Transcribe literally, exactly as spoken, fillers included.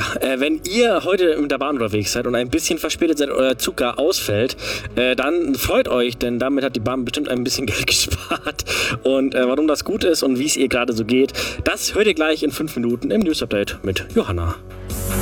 äh, wenn ihr heute mit der Bahn unterwegs seid und ein bisschen verspätet seid, euer Zug gar ausfällt, äh, dann freut euch, denn damit hat die Bahn bestimmt ein bisschen Geld gespart. Und äh, warum das gut ist und wie es ihr gerade so geht, das hört ihr gleich in fünf Minuten im News Update mit Johanna.